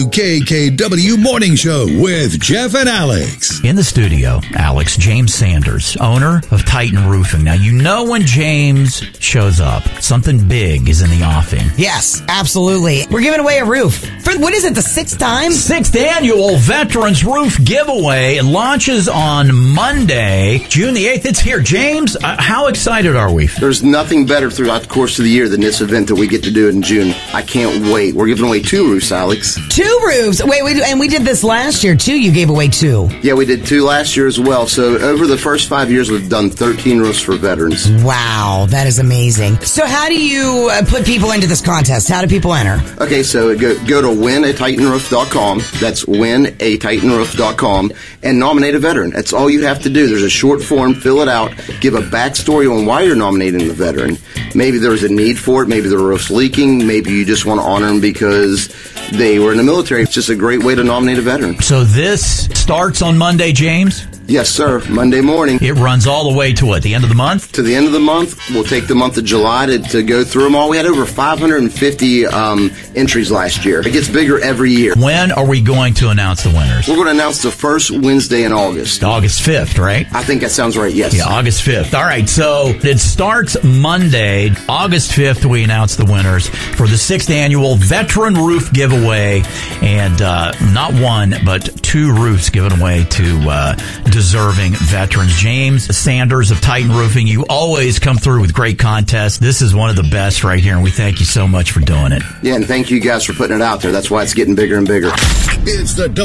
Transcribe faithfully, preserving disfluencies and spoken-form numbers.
K K W Morning Show with Jeff and Alex. In the studio, Alex, James Sanders, owner of Titan Roofing. Now, you know when James shows up, something big is in the offing. Yes, absolutely. We're giving away a roof. For, what is it, the sixth time? Sixth annual Veterans Roof Giveaway. It launches on Monday, June the eighth. It's here. James, uh, how excited are we? There's nothing better throughout the course of the year than this event that we get to do in June. I can't wait. We're giving away two roofs, Alex. Two roofs. Wait, wait, and we did this last year, too. You gave away two. Yeah, we did two last year as well. So over the first five years, we've done thirteen roofs for veterans. Wow, that is amazing. So how do you uh, put people into this contest? How do people enter? Okay, so go, go to win a titan roof dot com. That's win a titan roof dot com and nominate a veteran. That's all you have to do. There's a short form. Fill it out. Give a backstory on why you're nominating the veteran. Maybe there's a need for it. Maybe the roof's leaking. Maybe you just want to honor them because they were in the military. It's just a great way to nominate a veteran. So this starts on Monday, James? Yes, sir. Monday morning. It runs all the way to what, the end of the month? To the end of the month. We'll take the month of July to, to go through them all. We had over five hundred fifty um, entries last year. It gets bigger every year. When are we going to announce the winners? We're going to announce the first Wednesday in August. August fifth, right? I think that sounds right, yes. Yeah, August fifth. All right, so it starts Monday, August fifth, we announce the winners for the sixth annual Veteran Roof Giveaway. And uh, not one, but two roofs given away to uh, deserving veterans. James Sanders of Titan Roofing, you always come through with great contests. This is one of the best right here, and we thank you so much for doing it. Yeah, and thank you guys for putting it out there. That's why it's getting bigger and bigger. It's the